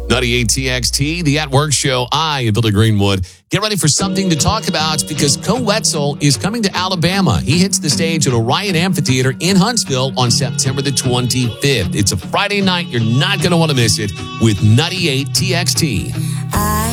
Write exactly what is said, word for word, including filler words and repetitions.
ninety-eight T X T, the At Work Show. I am Billy Greenwood. Get ready for something to talk about because Koe Wetzel is coming to Alabama. He hits the stage at Orion Amphitheater in Huntsville on September the twenty-fifth. It's a Friday night. You're not going to want to miss it with ninety-eight T X T.